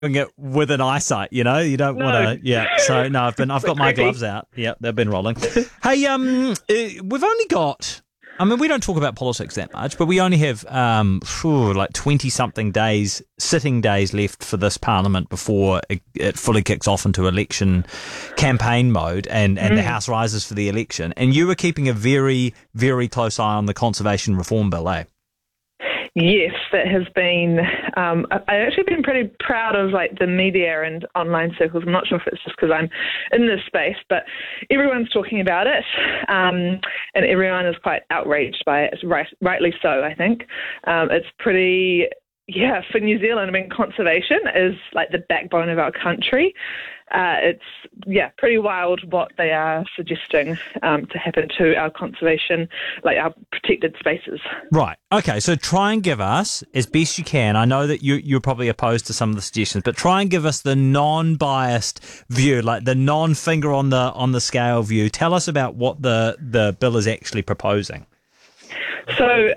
doing it with an eyesight, you know. You don't want No. to. Yeah. So no, I've got my creepy. gloves out. Yeah, they've been rolling. Hey, we've only got. I mean, we don't talk about politics that much, but we only have like 20-something days, sitting days left for this parliament before it fully kicks off into election campaign mode and the House rises for the election. And you were keeping a very, very close eye on the conservation reform bill, eh? Yes, that has been. I've actually been pretty proud of like the media and online circles. I'm not sure if it's just because I'm in this space, but everyone's talking about it, and everyone is quite outraged by it. Rightly so, I think. It's pretty. Yeah, for New Zealand, I mean, conservation is like the backbone of our country. It's, pretty wild what they are suggesting to happen to our conservation, like our protected spaces. Right. Okay, so try and give us, as best you can, I know that you're probably opposed to some of the suggestions, but try and give us the non-biased view, like the non-finger on the scale view. Tell us about what the bill is actually proposing. So,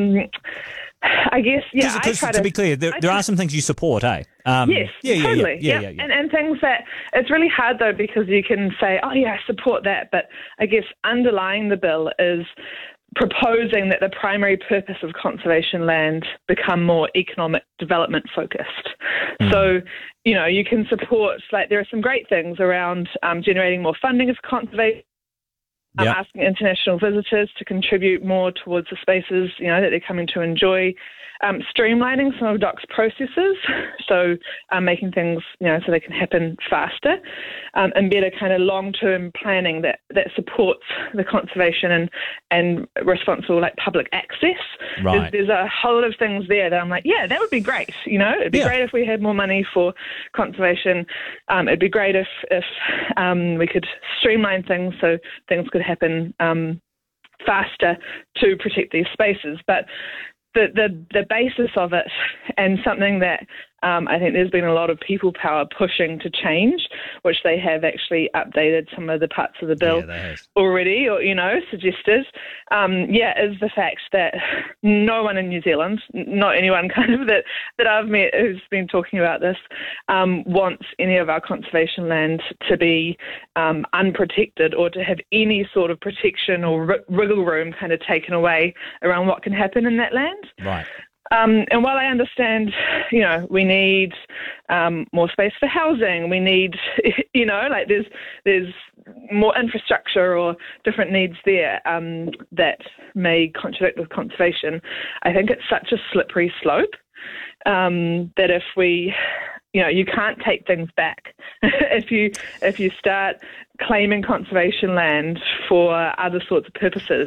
I guess, to be clear, there are some things you support, eh? Yes, totally. Yeah. And things that, it's really hard though, because you can say, oh yeah, I support that, but I guess underlying the bill is proposing that the primary purpose of conservation land become more economic development focused. So, you can support, like there are some great things around generating more funding for conservation, asking international visitors to contribute more towards the spaces, that they're coming to enjoy, streamlining some of DOC's processes, so making things, so they can happen faster, and better kind of long-term planning that supports the conservation and responsible like public access. Right. There's a whole lot of things there that I'm like, yeah, that would be great. It'd be great if we had more money for conservation. It'd be great if we could streamline things so things could happen faster to protect these spaces. But the basis of it, and something that I think there's been a lot of people power pushing to change, which they have actually updated some of the parts of the bill already, or suggested, is the fact that no one in New Zealand, not anyone kind of that I've met who's been talking about this, wants any of our conservation land to be unprotected or to have any sort of protection or wriggle room kind of taken away around what can happen in that land. Right. And while I understand, we need more space for housing, we need, like there's more infrastructure or different needs there that may contradict with conservation. I think it's such a slippery slope that if we, you can't take things back. if you start claiming conservation land for other sorts of purposes,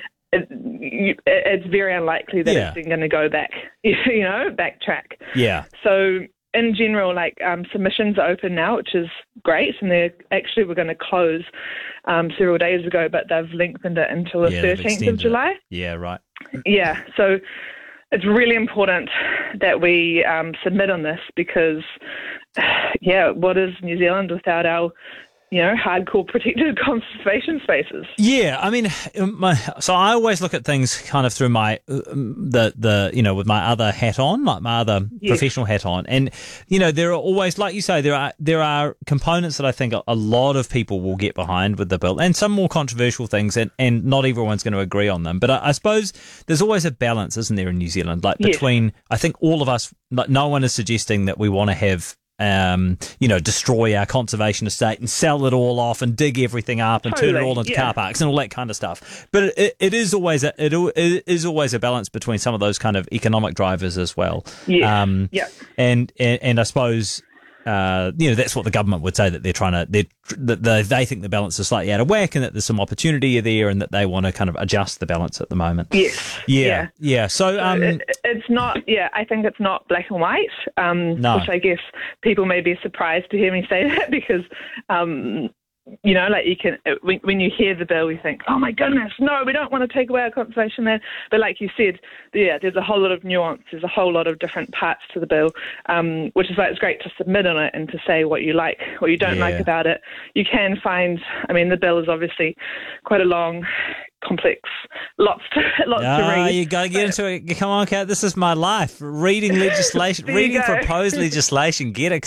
it's very unlikely that it's going to go back, backtrack. Yeah. So in general, submissions are open now, which is great, and they actually were going to close several days ago, but they've lengthened it until the 13th of July. Yeah, right. Yeah, so it's really important that we submit on this because, what is New Zealand without our hardcore protected conservation spaces? Yeah, I mean, so I always look at things kind of through my with my other hat on, like my other professional hat on, and there are always, like you say, there are components that I think a lot of people will get behind with the bill, and some more controversial things, and not everyone's going to agree on them. But I suppose there's always a balance, isn't there, in New Zealand? Like between, I think all of us, like no one is suggesting that we want to have destroy our conservation estate and sell it all off and dig everything up and turn it all into car parks and all that kind of stuff. But it is always a balance between some of those kind of economic drivers as well. And I suppose that's what the government would say, that they're trying to, they think the balance is slightly out of whack and that there's some opportunity there and that they want to kind of adjust the balance at the moment. Yes. Yeah. So it's not. I think it's not black and white. No. Which I guess people may be surprised to hear me say that because. You can, when you hear the bill, you think, oh my goodness, no, we don't want to take away our conservation land. But like you said, there's a whole lot of nuance. There's a whole lot of different parts to the bill, which is why it's great to submit on it and to say what you like, what you don't like about it. You can find, the bill is obviously quite a long complex. Lots to read. You got to get into it. Come on, Kat. This is my life. Reading legislation, reading go. proposed legislation. Get